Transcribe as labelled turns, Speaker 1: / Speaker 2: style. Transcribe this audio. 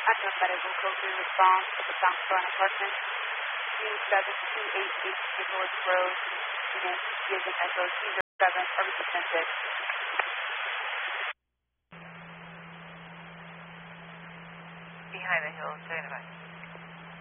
Speaker 1: Atmos Medical Code 3 response to the South Front Apartment, 7288 Nicholas Road, Unit Vision Echo 207, Service Extended.
Speaker 2: Behind the hills, 2 in the back.